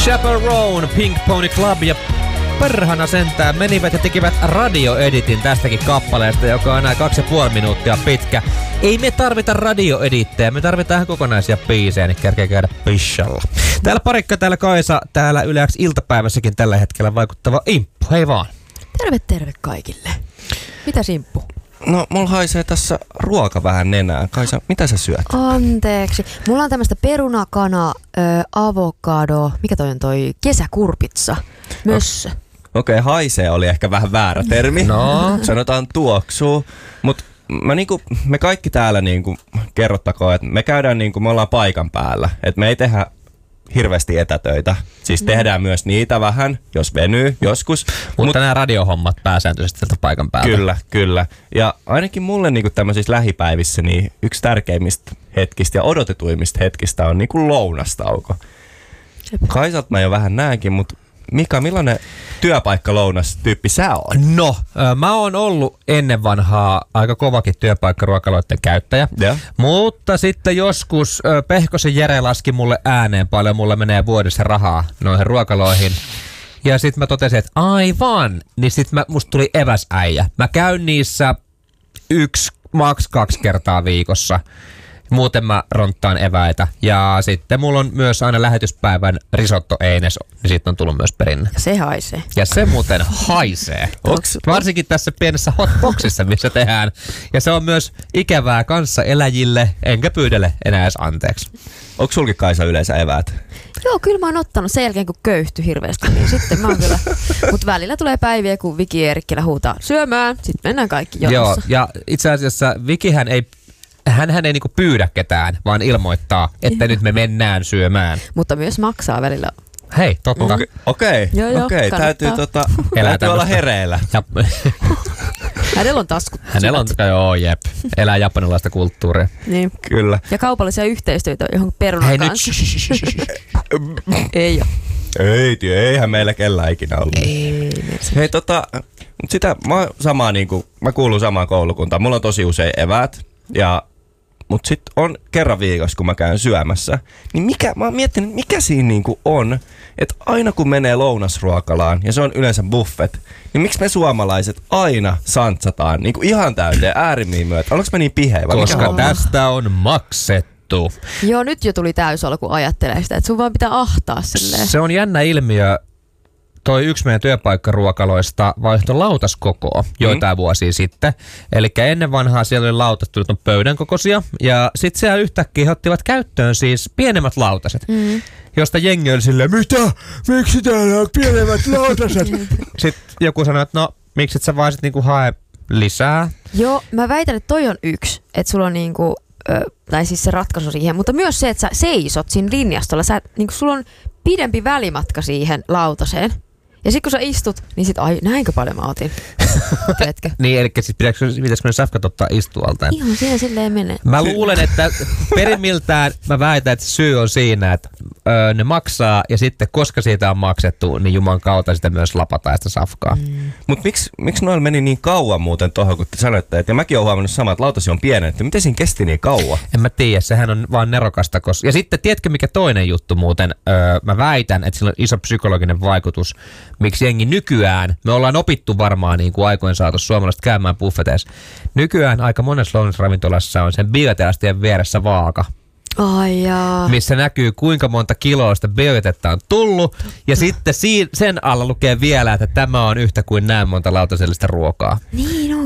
Chaperone, Pink Pony Club ja perhana sentään menivät ja tekivät radioeditin tästäkin kappaleesta, joka on enää 2,5 minuuttia pitkä. Ei me tarvita radioedittejä, me tarvitaan ihan kokonaisia biisejä, niin kerkeä käydä pishalla. Täällä Parikka, täällä Kaisa, täällä Yle X iltapäivässäkin tällä hetkellä vaikuttava Imppu. Hei vaan. Terve kaikille. Mitä Imppu? No, mulla haisee tässä ruoka vähän nenään. Kaisa, mitä sä syöt? Anteeksi. Mulla on tämmöistä perunakana, avokado, mikä toi on toi, kesäkurpitsa, mössö. Okei, haisee oli ehkä vähän väärä termi. No. Sanotaan tuoksuu. Mut me kaikki täällä kerrottakoon, että me käydään me ollaan paikan päällä. Että me ei tehdä hirveästi etätöitä. Siis tehdään myös niitä vähän, jos venyy joskus. Mutta nämä radiohommat pääsääntöisesti sieltä paikan päältä. Kyllä. Ja ainakin mulle tämmöisissä lähipäivissä niin yksi tärkeimmistä hetkistä ja odotetuimmista hetkistä on lounastauko. Kaisalta mä jo vähän näenkin, mutta Mika, millainen työpaikka-lounas-tyyppi sä oot? No, mä oon ollut ennen vanhaa aika kovakin työpaikkaruokaloiden käyttäjä. Ja. Mutta sitten joskus Pehkosen Jere laski mulle ääneen paljon, mulle menee vuodessa rahaa noihin ruokaloihin. Ja sit mä totesin, että aivan, niin sit musta tuli eväsäijä. Mä käyn niissä 1, 2 kertaa viikossa. Muuten mä ronttaan eväitä. Ja sitten mulla on myös aina lähetyspäivän risotto-eines, niin siitä on tullut myös perinne. Ja se haisee. Ja se muuten haisee. Varsinkin tässä pienessä hotboxissa, missä tehdään. Ja se on myös ikävää kanssa eläjille, enkä pyydele enää edes anteeksi. Onko sulki, Kaisa, yleensä eväät? Joo, kyllä mä oon ottanut sen jälkeen, kun köyhty hirveästi, niin sitten mä oon kyllä. Mut välillä tulee päiviä, kun Viki Eerikkilä huutaa syömään, sitten mennään kaikki jonossa. Joo, ja itse asiassa Vikihän ei pyydä ketään, vaan ilmoittaa, että nyt me mennään syömään. Mutta myös maksaa välillä. Hei, totta. Okei, täytyy olla hereillä. Hänellä on taskut. Hänellä on, jep. Elää japanilaista kulttuuria. Niin. Kyllä. Ja kaupallisia yhteistyötä johon perunan Hei, kanssa. Ei ole. Eihän meillä kellään ikinä ollut. Ei. Hei, mä kuulun samaan koulukuntaan. Mulla on tosi usein eväät. Mutta sitten on kerran viikossa, kun mä käyn syömässä, niin mä oon miettinyt, mikä siinä on, että aina kun menee lounasruokalaan, ja se on yleensä buffet, niin miksi me suomalaiset aina santsataan ihan täyteen äärimmiin myötä? Ollaanko me niin piheä? Koska tästä on maksettu. Joo, nyt jo tuli täysolo, kun ajattelee sitä, että sun vaan pitää ahtaa silleen. Se on jännä ilmiö. Toi yksi meidän työpaikkaruokaloista vaihtoi lautaskokoa joitain vuosia sitten. Eli ennen vanhaa siellä oli lautastunut on pöydän kokoisia. Ja sitten siellä yhtäkkiä he ottivat käyttöön siis pienemmät lautaset. Josta jengi oli silleen, mitä? Miksi täällä on pienemmät lautaset? Sitten joku sanoi, että no, miksi et sä vaan sit hae lisää? Joo, mä väitän, että toi on yksi. Että sulla on tai siis se ratkaisu siihen. Mutta myös se, että sä seisot siinä linjastolla. Sulla on pidempi välimatka siihen lautaseen. Ja sit kun sä istut, niin sit näinkö paljon mä otin? Niin, eli siis pitäisikö ne safkat ottaa istualtaan? Ihan siinä silleen menee. Mä luulen, että perimmiltään mä väitän, että syy on siinä, että ne maksaa ja sitten koska siitä on maksettu, niin Juman kautta sitä myös lapataan sitä safkaa. Mut miksi noilla meni niin kauan muuten tohon, kun te sanoitte, että ja mäkin oon huomannut samaa, että lautasi on pienen, että miten siinä kesti niin kauan? En mä tiedä, sehän on vaan nerokasta. Ja sitten tiedätkö mikä toinen juttu muuten? Mä väitän, että sillä on iso psykologinen vaikutus, miksi jengi nykyään, me ollaan opittu varmaan niin kuin aikojen saatossa suomalaiset käymään buffeteissa. Nykyään aika monessa lounasravintolassa on sen bioteastien vieressä vaaka. Ai jaa. Missä näkyy kuinka monta kiloa sitä biotetta on tullut. Ja sitten sen alla lukee vielä, että tämä on yhtä kuin näin monta lautasellista ruokaa. Niin on.